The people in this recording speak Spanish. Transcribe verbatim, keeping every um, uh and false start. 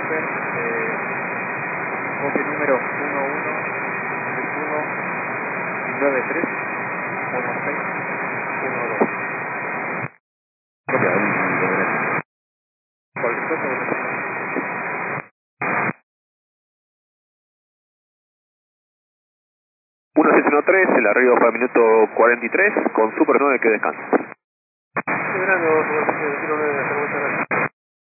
Super, eh, copia número uno uno tres uno nueve tres uno seis uno dos. Copia, un- Cualquier cosa, bueno. uno seis uno tres, el arribo para minuto cuarenta y tres, con Super nueve que descansa. Liberando, uno seis uno nueve, hasta